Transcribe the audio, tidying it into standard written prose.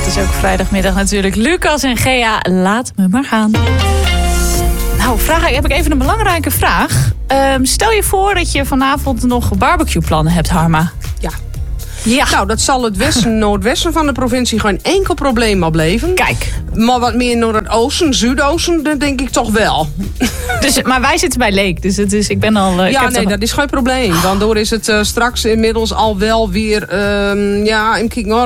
is ook vrijdagmiddag natuurlijk. Lucas en Gea, laat me maar gaan. Nou, heb ik even een belangrijke vraag. Stel je voor dat je vanavond nog barbecueplannen hebt, Harma. Ja. Nou, dat zal het noordwesten van de provincie geen enkel probleem opleveren. Kijk. Maar wat meer naar het oosten, zuidoosten, dat denk ik toch wel. Maar wij zitten bij Leek, dus ik ben al... dat is geen probleem. Want door is het straks inmiddels al wel weer... kijk,